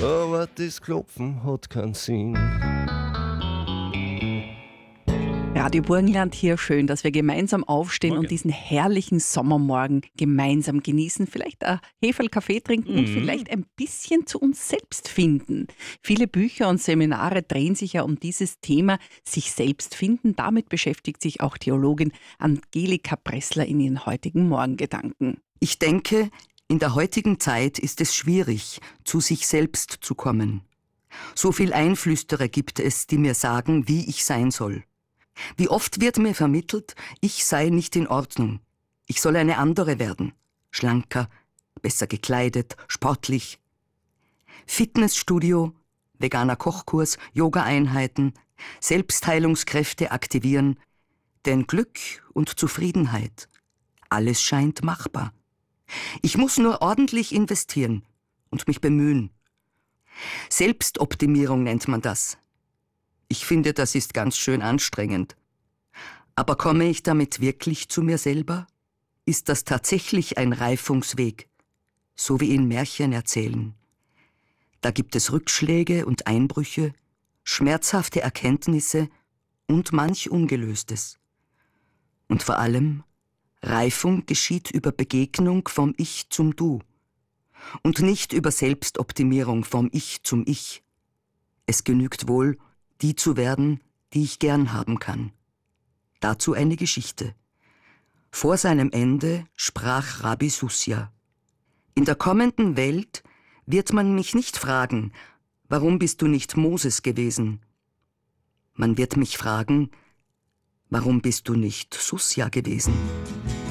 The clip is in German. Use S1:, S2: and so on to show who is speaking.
S1: Aber das Klopfen hat keinen Sinn.
S2: Radio Burgenland hier, schön, dass wir gemeinsam aufstehen und diesen herrlichen Sommermorgen gemeinsam genießen. Vielleicht ein Heferl Kaffee trinken und vielleicht ein bisschen zu uns selbst finden. Viele Bücher und Seminare drehen sich ja um dieses Thema, sich selbst finden. Damit beschäftigt sich auch Theologin Angelika Pressler in ihren heutigen Morgengedanken.
S3: Ich denke, in der heutigen Zeit ist es schwierig, zu sich selbst zu kommen. So viel Einflüsterer gibt es, die mir sagen, wie ich sein soll. Wie oft wird mir vermittelt, ich sei nicht in Ordnung. Ich soll eine andere werden. Schlanker, besser gekleidet, sportlich. Fitnessstudio, veganer Kochkurs, Yoga-Einheiten, Selbstheilungskräfte aktivieren. Denn Glück und Zufriedenheit, alles scheint machbar. Ich muss nur ordentlich investieren und mich bemühen. Selbstoptimierung nennt man das. Ich finde, das ist ganz schön anstrengend. Aber komme ich damit wirklich zu mir selber? Ist das tatsächlich ein Reifungsweg, so wie in Märchen erzählen? Da gibt es Rückschläge und Einbrüche, schmerzhafte Erkenntnisse und manch Ungelöstes. Und vor allem, Reifung geschieht über Begegnung vom Ich zum Du und nicht über Selbstoptimierung vom Ich zum Ich. Es genügt wohl, die zu werden, die ich gern haben kann. Dazu eine Geschichte. Vor seinem Ende sprach Rabbi Sussia: In der kommenden Welt wird man mich nicht fragen, warum bist du nicht Moses gewesen? Man wird mich fragen, warum bist du nicht Sussia gewesen?